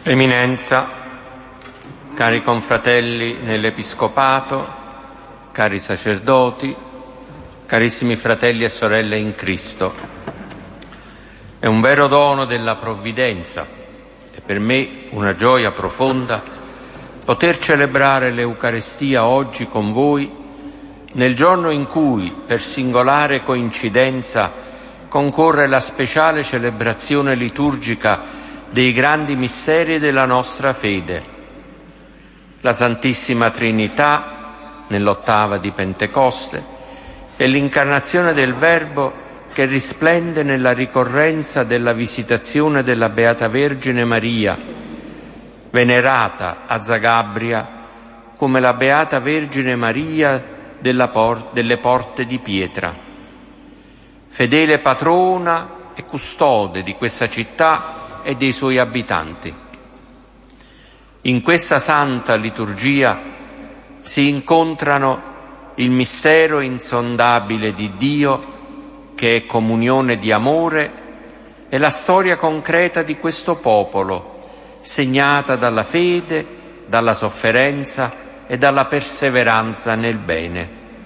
Eminenza, cari confratelli nell'Episcopato, cari sacerdoti, carissimi fratelli e sorelle in Cristo, è un vero dono della provvidenza e per me una gioia profonda poter celebrare l'Eucarestia oggi con voi nel giorno in cui, per singolare coincidenza, concorre la speciale celebrazione liturgica dei grandi misteri della nostra fede. La Santissima Trinità nell'ottava di Pentecoste e l'incarnazione del Verbo che risplende nella ricorrenza della visitazione della Beata Vergine Maria, venerata a Zagabria come la Beata Vergine Maria delle porte di pietra. Fedele patrona e custode di questa città e dei suoi abitanti. In questa santa liturgia si incontrano il mistero insondabile di Dio, che è comunione di amore, e la storia concreta di questo popolo, segnata dalla fede, dalla sofferenza e dalla perseveranza nel bene.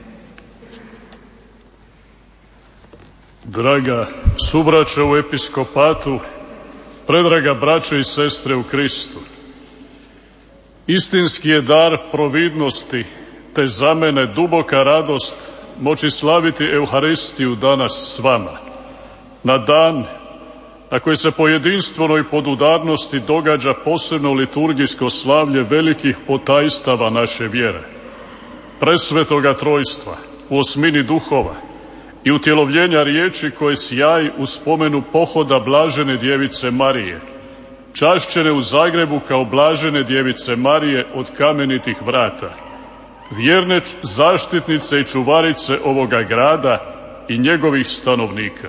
Draga subraća u episkopatu, predraga braćo i sestre u Kristu, istinski je dar providnosti, te za mene duboka radost moći slaviti Euharistiju danas s vama, na dan na koji se po jedinstvenoj podudarnosti događa posebno liturgijsko slavlje velikih potajstava naše vjere, presvetoga trojstva u osmini duhova i utjelovljenja riječi koje sjaji u spomenu pohoda Blažene djevice Marije, čašćene u Zagrebu kao Blažene djevice Marije od kamenitih vrata, vjerne zaštitnice i čuvarice ovoga grada i njegovih stanovnika.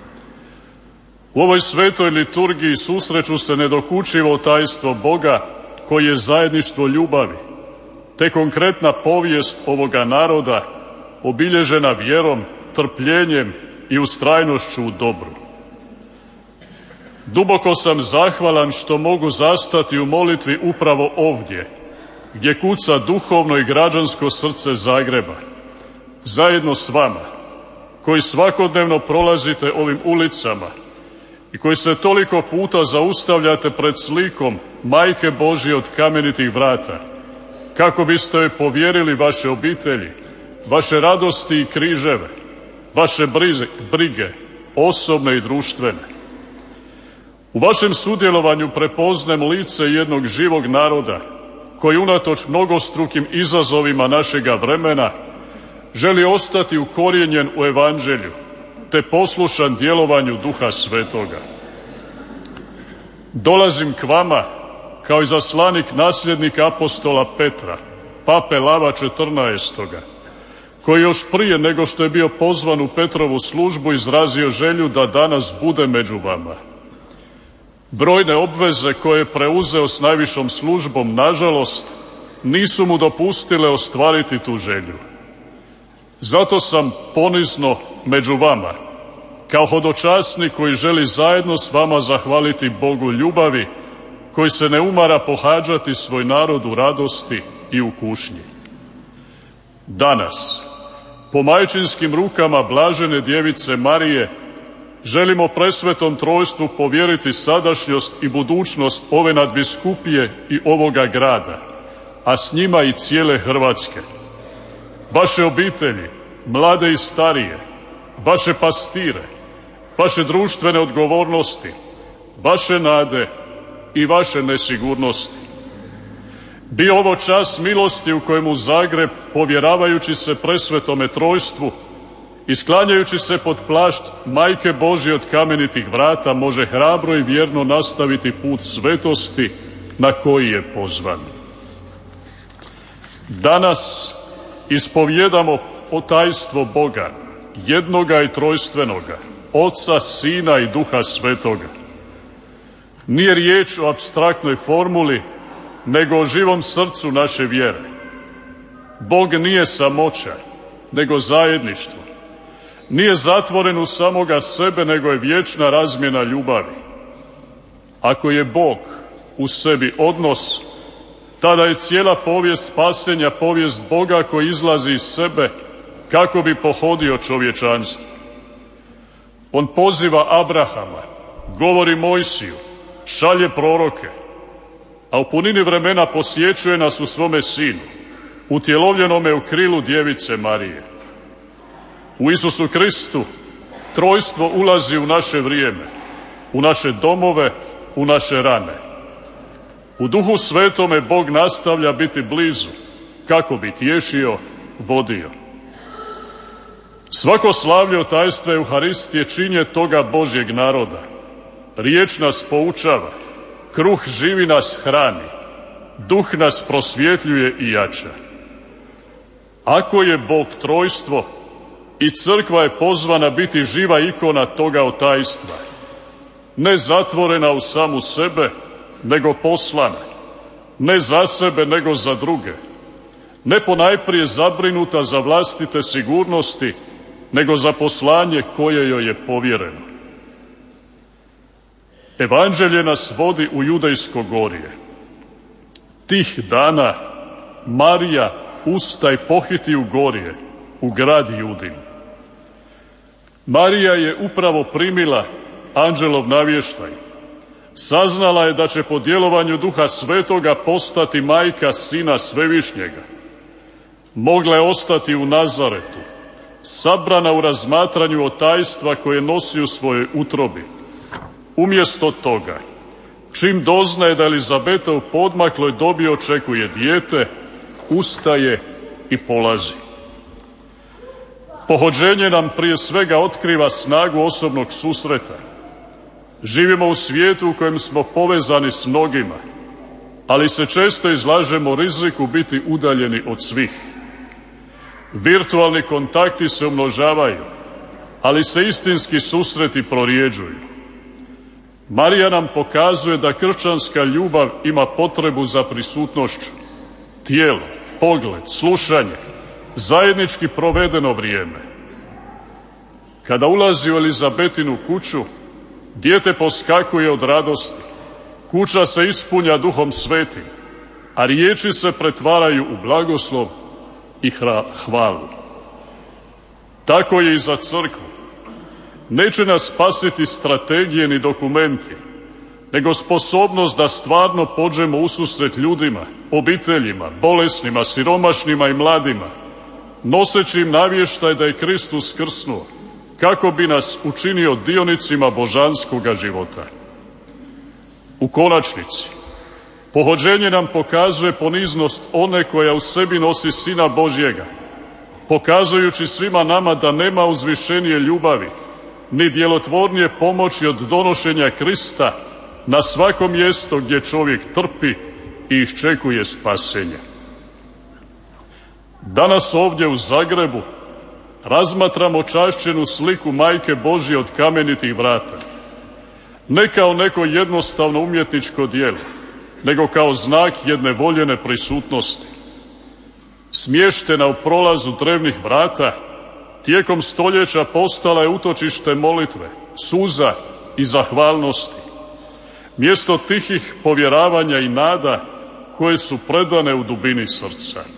U ovoj svetoj liturgiji susreću se nedokučivo tajstvo Boga koji je zajedništvo ljubavi, te konkretna povijest ovoga naroda obilježena vjerom, trpljenjem i ustrajnošću u dobru. Duboko sam zahvalan što mogu zastati u molitvi upravo ovdje, gdje kuca duhovno i građansko srce Zagreba, zajedno s vama, koji svakodnevno prolazite ovim ulicama i koji se toliko puta zaustavljate pred slikom Majke Božje od kamenitih vrata, kako biste joj povjerili vaše obitelji, vaše radosti i križeve, vaše brige, osobne i društvene. U vašem sudjelovanju prepoznajem lice jednog živog naroda koji unatoč mnogostrukim izazovima našega vremena želi ostati ukorijenjen u Evanđelju te poslušan djelovanju Duha Svetoga. Dolazim k vama kao izaslanik nasljednika apostola Petra, pape Lava XIV, koji još prije nego što je bio pozvan u Petrovu službu izrazio želju da danas bude među vama. Brojne obveze koje je preuzeo s najvišom službom, nažalost, nisu mu dopustile ostvariti tu želju. Zato sam ponizno među vama, kao hodočasnik koji želi zajedno s vama zahvaliti Bogu ljubavi, koji se ne umara pohađati svoj narod u radosti i u kušnji. Danas, po majčinskim rukama Blažene djevice Marije, želimo presvetom trojstvu povjeriti sadašnjost i budućnost ove nadbiskupije i ovoga grada, a s njima i cijele Hrvatske. Vaše obitelji, mlade i starije, vaše pastire, vaše društvene odgovornosti, vaše nade i vaše nesigurnosti. Bio ovo čas milosti u kojemu Zagreb, povjeravajući se presvetome trojstvu i sklanjajući se pod plašt Majke Božje od kamenitih vrata, može hrabro i vjerno nastaviti put svetosti na koji je pozvan. Danas ispovjedamo potajstvo Boga, jednoga i trojstvenoga, Oca, Sina i Duha Svetoga. Nije riječ o apstraktnoj formuli, nego o živom srcu naše vjere. Bog nije samoća, nego zajedništvo. Nije zatvoren u samoga sebe, nego je vječna razmjena ljubavi. Ako je Bog, u sebi odnos, tada je cijela povijest spasenja povijest Boga koji izlazi iz sebe kako bi pohodio čovječanstvo. On poziva Abrahama, govori Mojsiju, šalje proroke, a u punini vremena posjećuje nas u svome Sinu, utjelovljenome u krilu djevice Marije. U Isusu Kristu trojstvo ulazi u naše vrijeme, u naše domove, u naše rane. U Duhu Svetome Bog nastavlja biti blizu, kako bi tješio, vodio. Svako slavlje tajstva Euharistije činje toga Božjeg naroda. Riječ nas poučava, kruh živi nas hrani, duh nas prosvjetljuje i jača. Ako je Bog trojstvo, i crkva je pozvana biti živa ikona toga tajstva, ne zatvorena u samu sebe, nego poslana, ne za sebe, nego za druge, ne ponajprije zabrinuta za vlastite sigurnosti, nego za poslanje koje joj je povjereno. Evanđelje nas vodi u Judejsko gorje. Tih dana Marija ustaj pohiti u gorje, u grad Judin. Marija je upravo primila anđelov navještaj. Saznala je da će po djelovanju Duha Svetoga postati majka Sina Svevišnjega. Mogla je ostati u Nazaretu, sabrana u razmatranju tajstva koje nosi u svojoj utrobi. Umjesto toga, čim doznaje da Elizabeta u podmakloj dobi očekuje dijete, ustaje i polazi. Pohođenje nam prije svega otkriva snagu osobnog susreta. Živimo u svijetu u kojem smo povezani s mnogima, ali se često izlažemo riziku biti udaljeni od svih. Virtualni kontakti se umnožavaju, ali se istinski susreti prorjeđuju. Marija nam pokazuje da kršćanska ljubav ima potrebu za prisutnošću, tijelo, pogled, slušanje, zajednički provedeno vrijeme. Kada ulazi u Elizabetinu kuću, dijete poskakuje od radosti, kuća se ispunja Duhom Svetim, a riječi se pretvaraju u blagoslov i hvalu. Tako je i za crkvu. Neće nas spasiti strategije ni dokumenti, nego sposobnost da stvarno pođemo ususret ljudima, obiteljima, bolesnima, siromašnima i mladima, noseći im navještaj da je Kristus krsnuo, kako bi nas učinio dionicima božanskoga života. U konačnici, pohođenje nam pokazuje poniznost one koja u sebi nosi Sina Božjega, pokazujući svima nama da nema uzvišenije ljubavi, ni djelotvornije pomoći od donošenja Krista na svako mjesto gdje čovjek trpi i iščekuje spasenje. Danas ovdje u Zagrebu razmatramo čašćenu sliku Majke Božje od kamenitih vrata. Ne kao neko jednostavno umjetničko djelo, nego kao znak jedne voljene prisutnosti. Smještena u prolazu drevnih vrata, tijekom stoljeća postala je utočište molitve, suza i zahvalnosti. Mjesto tihih povjeravanja i nada koje su predane u dubini srca.